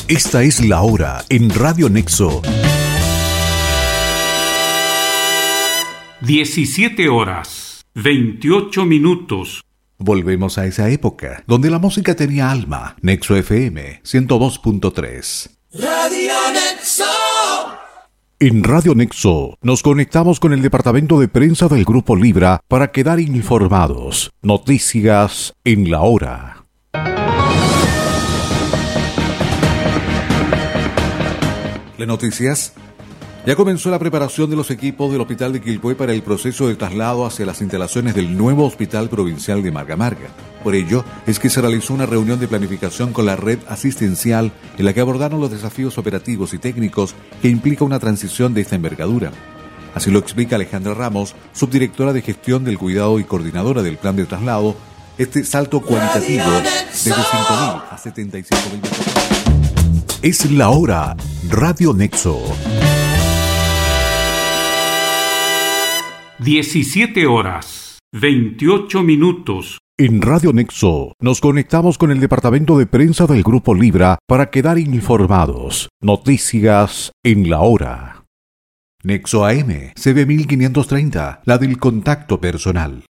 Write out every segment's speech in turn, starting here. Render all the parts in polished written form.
Esta es la hora en Radio Nexo. 17 horas, 28 minutos. Volvemos a esa época, donde la música tenía alma. Nexo FM 102.3. Radio Nexo. En Radio Nexo nos conectamos con el departamento de prensa del Grupo Libra para quedar informados. Noticias en la hora. Las noticias. Ya comenzó la preparación de los equipos del Hospital de Quilpué para el proceso de traslado hacia las instalaciones del nuevo Hospital Provincial de Marga Marga. Por ello, es que se realizó una reunión de planificación con la red asistencial en la que abordaron los desafíos operativos y técnicos que implica una transición de esta envergadura. Así lo explica Alejandra Ramos, subdirectora de gestión del cuidado y coordinadora del plan de traslado, este salto cualitativo desde 5.000 a 75.000 metros. Es la hora, Radio Nexo. 17 horas, 28 minutos. En Radio Nexo nos conectamos con el departamento de prensa del Grupo Libra para quedar informados. Noticias en la hora. Nexo AM, CB 1530, la del contacto personal.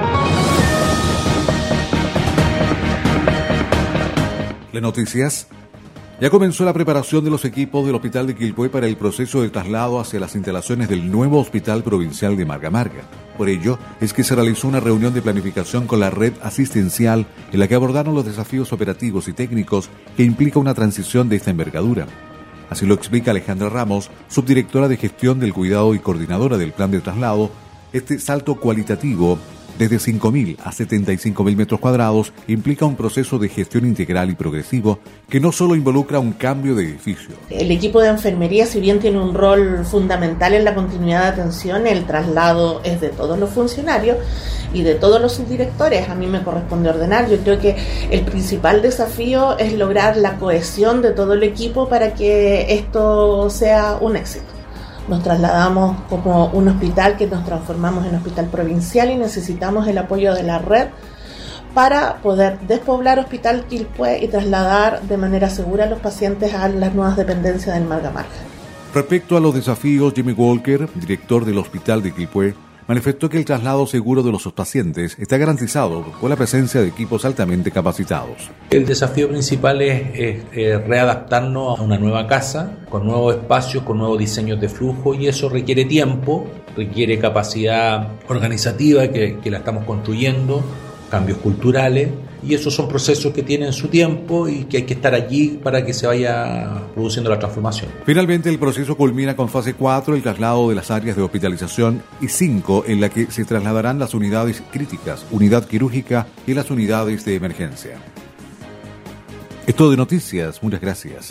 Las noticias. Ya comenzó la preparación de los equipos del Hospital de Quilpué para el proceso de traslado hacia las instalaciones del nuevo Hospital Provincial de Marga Marga. Por ello, es que se realizó una reunión de planificación con la red asistencial en la que abordaron los desafíos operativos y técnicos que implica una transición de esta envergadura. Así lo explica Alejandra Ramos, subdirectora de gestión del cuidado y coordinadora del plan de traslado, este salto cualitativo desde 5.000 a 75.000 metros cuadrados implica un proceso de gestión integral y progresivo que no solo involucra un cambio de edificio. El equipo de enfermería, si bien tiene un rol fundamental en la continuidad de atención, el traslado es de todos los funcionarios y de todos los subdirectores. A mí me corresponde ordenar. Yo creo que el principal desafío es lograr la cohesión de todo el equipo para que esto sea un éxito. Nos trasladamos como un hospital que nos transformamos en hospital provincial y necesitamos el apoyo de la red para poder despoblar Hospital Quilpué y trasladar de manera segura a los pacientes a las nuevas dependencias del Marga Marga. Respecto a los desafíos, Jimmy Walker, director del Hospital de Quilpué, manifestó que el traslado seguro de los pacientes está garantizado por la presencia de equipos altamente capacitados. El desafío principal es readaptarnos a una nueva casa, con nuevos espacios, con nuevos diseños de flujo, y eso requiere tiempo, requiere capacidad organizativa que la estamos construyendo, cambios culturales, y esos son procesos que tienen su tiempo y que hay que estar allí para que se vaya produciendo la transformación. Finalmente, el proceso culmina con fase 4, el traslado de las áreas de hospitalización, y 5, en la que se trasladarán las unidades críticas, unidad quirúrgica y las unidades de emergencia. Es todo de noticias. Muchas gracias.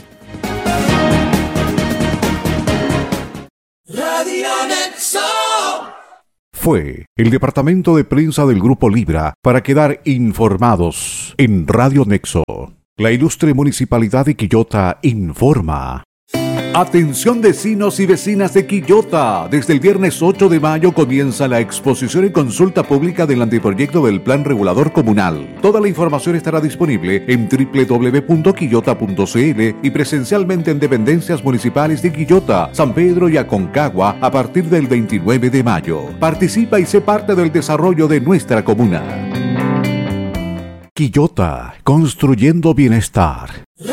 Radio Nexo. Fue el departamento de prensa del Grupo Libra para quedar informados en Radio Nexo. La ilustre Municipalidad de Quillota informa. Atención vecinos y vecinas de Quillota. Desde el viernes 8 de mayo comienza la exposición y consulta pública del anteproyecto del Plan Regulador Comunal. Toda la información estará disponible en www.quillota.cl y presencialmente en dependencias municipales de Quillota, San Pedro y Aconcagua a partir del 29 de mayo. Participa y sé parte del desarrollo de nuestra comuna. Quillota, construyendo bienestar.